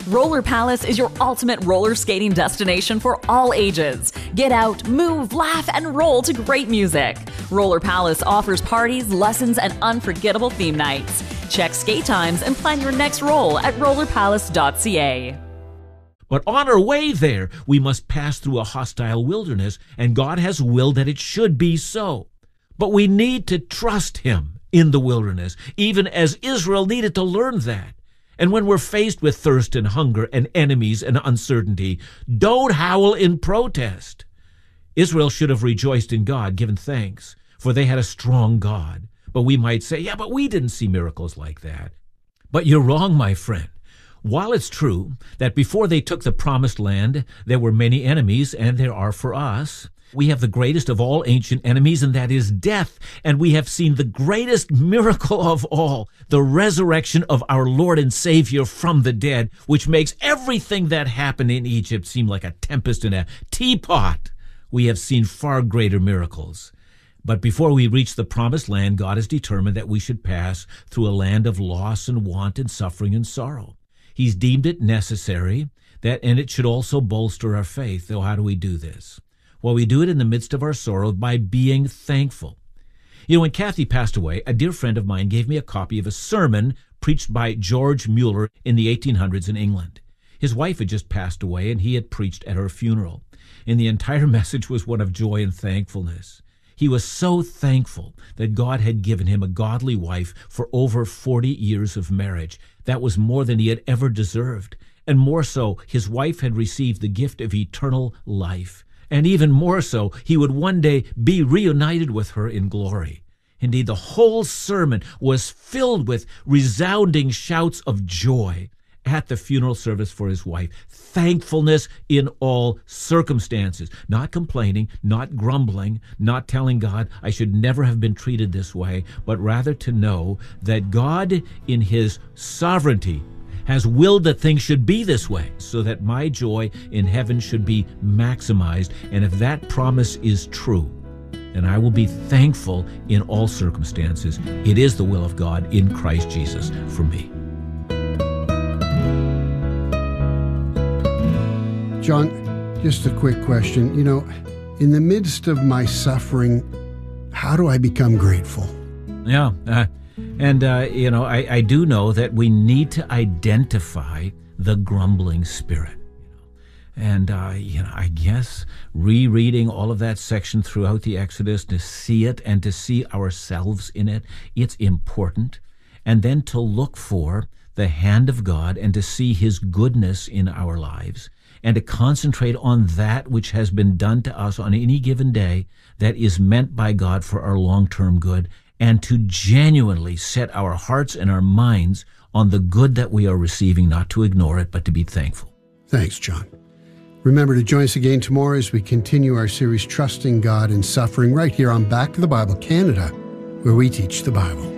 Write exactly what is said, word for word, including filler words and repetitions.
Roller Palace is your ultimate roller skating destination for all ages. Get out, move, laugh, and roll to great music. Roller Palace offers parties, lessons, and unforgettable theme nights. Check skate times and plan your next roll at roller palace dot c a. But on our way there, we must pass through a hostile wilderness, and God has willed that it should be so. But we need to trust Him in the wilderness, even as Israel needed to learn that. And when we're faced with thirst and hunger and enemies and uncertainty, don't howl in protest. Israel should have rejoiced in God, given thanks, for they had a strong God. But we might say, yeah, but we didn't see miracles like that. But you're wrong, my friend. While it's true that before they took the promised land, there were many enemies, and there are for us, we have the greatest of all ancient enemies, and that is death. And we have seen the greatest miracle of all, the resurrection of our Lord and Savior from the dead, which makes everything that happened in Egypt seem like a tempest in a teapot. We have seen far greater miracles. But before we reach the promised land, God has determined that we should pass through a land of loss and want and suffering and sorrow. He's deemed it necessary, that, and it should also bolster our faith. So how do we do this? Well, we do it in the midst of our sorrow by being thankful. You know, when Kathy passed away, a dear friend of mine gave me a copy of a sermon preached by George Mueller in the eighteen hundreds in England. His wife had just passed away, and he had preached at her funeral. And the entire message was one of joy and thankfulness. He was so thankful that God had given him a godly wife for over forty years of marriage. That was more than he had ever deserved. And more so, his wife had received the gift of eternal life. And even more so, he would one day be reunited with her in glory. Indeed, the whole sermon was filled with resounding shouts of joy at the funeral service for his wife. Thankfulness in all circumstances. Not complaining, not grumbling, not telling God, I should never have been treated this way, but rather to know that God, in His sovereignty, has willed that things should be this way, so that my joy in heaven should be maximized. And if that promise is true, then I will be thankful in all circumstances. It is the will of God in Christ Jesus for me. John, just a quick question. You know, in the midst of my suffering, how do I become grateful? Yeah, uh, and, uh, you know, I, I do know that we need to identify the grumbling spirit. And, uh, you know, I guess rereading all of that section throughout the Exodus to see it and to see ourselves in it, it's important. And then to look for the hand of God and to see His goodness in our lives, and to concentrate on that which has been done to us on any given day that is meant by God for our long-term good, and to genuinely set our hearts and our minds on the good that we are receiving, not to ignore it, but to be thankful. Thanks, John. Remember to join us again tomorrow as we continue our series, Trusting God in Suffering, right here on Back to the Bible Canada, where we teach the Bible.